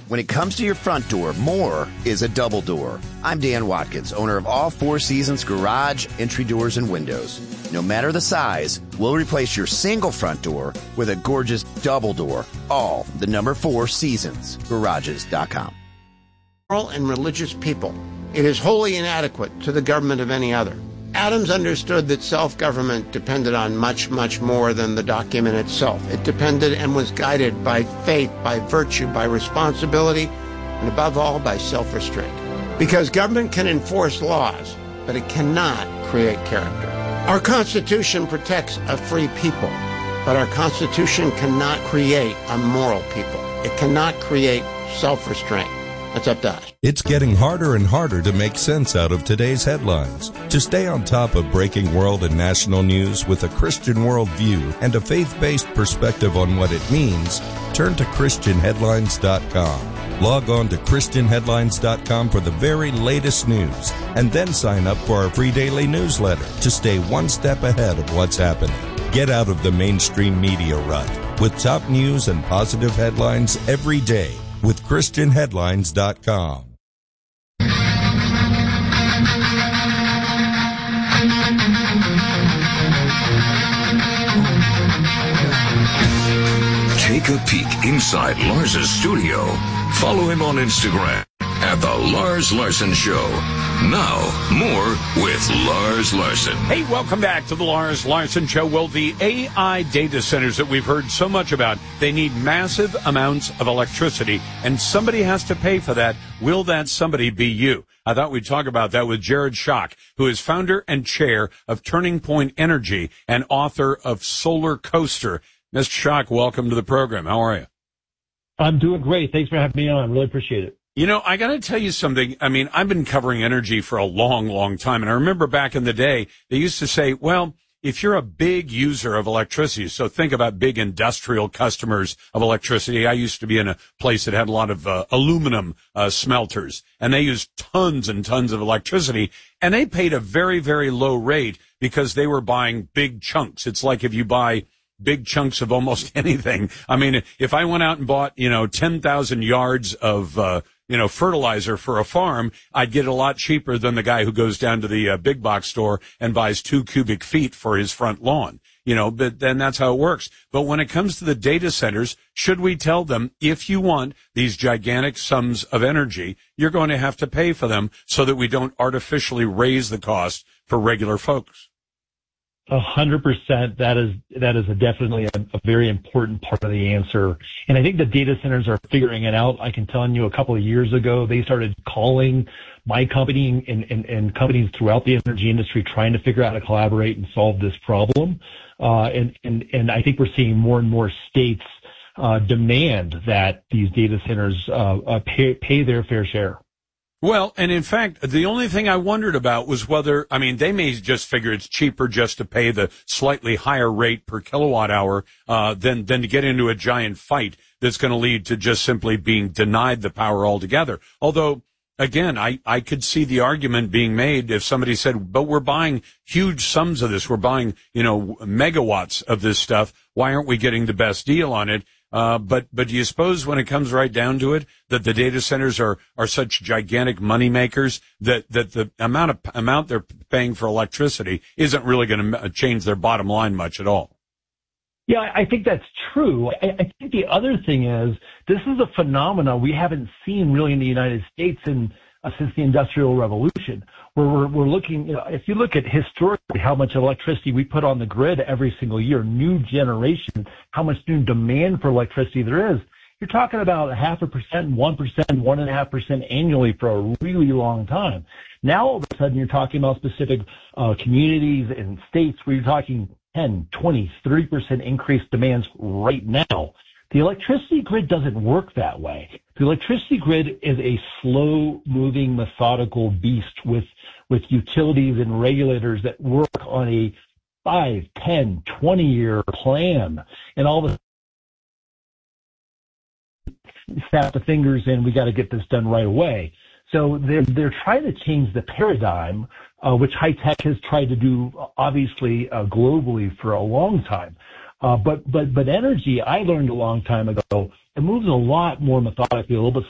When it comes to your front door, more is a double door. I'm Dan Watkins, owner of all Four Seasons garage, entry doors, and windows. No matter the size, we'll replace your single front door with a gorgeous double door. All the number 4 Seasons Garages.com. Moral and religious people. It is wholly inadequate to the government of any other. Adams understood that self-government depended on much, much more than the document itself. It depended and was guided by faith, by virtue, by responsibility, and above all, by self-restraint. Because government can enforce laws, but it cannot create character. Our Constitution protects a free people, but our Constitution cannot create a moral people. It cannot create self-restraint. That's up to us. It's getting harder and harder to make sense out of today's headlines. To stay on top of breaking world and national news with a Christian worldview and a faith-based perspective on what it means, turn to ChristianHeadlines.com. Log on to ChristianHeadlines.com for the very latest news, and then sign up for our free daily newsletter to stay one step ahead of what's happening. Get out of the mainstream media rut with top news and positive headlines every day with ChristianHeadlines.com. Take a peek inside Lars's studio. Follow him on Instagram at The Lars Larson Show. Now, more with Lars Larson. Hey, welcome back to The Lars Larson Show. Well, the AI data centers that we've heard so much about, they need massive amounts of electricity, and somebody has to pay for that. Will that somebody be you? I thought we'd talk about that with Jared Schock, who is founder and chair of Turning Point Energy and author of Solar Coaster. Mr. Schock, welcome to the program. How are you? I'm doing great. Thanks for having me on. I really appreciate it. You know, I got to tell you something. I mean, I've been covering energy for a long, long time. And I remember back in the day, they used to say, well, if you're a big user of electricity, so think about big industrial customers of electricity. I used to be in a place that had a lot of aluminum smelters, and they used tons and tons of electricity, and they paid a very, very low rate because they were buying big chunks. It's like if you buy big chunks of almost anything. I mean, if I went out and bought, 10,000 yards of, fertilizer for a farm, I'd get it a lot cheaper than the guy who goes down to the big box store and buys 2 cubic feet for his front lawn. But then that's how it works. But when it comes to the data centers, should we tell them, if you want these gigantic sums of energy, you're going to have to pay for them so that we don't artificially raise the cost for regular folks? 100%. That is definitely a very important part of the answer. And I think the data centers are figuring it out. I can tell you a couple of years ago, they started calling my company and companies throughout the energy industry trying to figure out how to collaborate and solve this problem. And I think we're seeing more and more states demand that these data centers pay their fair share. Well, and in fact, the only thing I wondered about was whether, they may just figure it's cheaper just to pay the slightly higher rate per kilowatt hour, than to get into a giant fight that's going to lead to just simply being denied the power altogether. Although, again, I could see the argument being made if somebody said, but we're buying huge sums of this. We're buying, megawatts of this stuff. Why aren't we getting the best deal on it? But do you suppose when it comes right down to it that the data centers are such gigantic money makers that the amount they're paying for electricity isn't really going to change their bottom line much at all? Yeah, I think that's true. I think the other thing is this is a phenomenon we haven't seen really in the United States since the Industrial Revolution, where we're looking, if you look at historically how much electricity we put on the grid every single year, new generation, how much new demand for electricity there is, you're talking about 0.5%, 1%, 1.5% annually for a really long time. Now all of a sudden you're talking about specific communities and states where you're talking 10, 20, 30% increased demands right now. The electricity grid doesn't work that way. The electricity grid is a slow-moving, methodical beast with utilities and regulators that work on a 5, 10, 20-year plan. And all of a sudden, snap the fingers and we got to get this done right away. So they're trying to change the paradigm, which high tech has tried to do, obviously, globally for a long time. But energy, I learned a long time ago, it moves a lot more methodically, a little bit